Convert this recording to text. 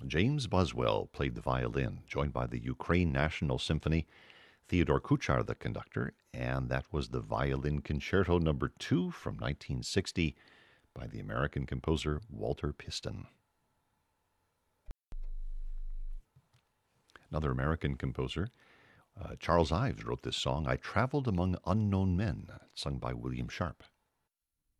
James Boswell played the violin, joined by the Ukraine National Symphony, Theodore Kuchar the conductor, and that was the Violin Concerto Number 2 from 1960 by the American composer Walter Piston. Another American composer, Charles Ives, wrote this song, I Traveled Among Unknown Men, sung by William Sharp.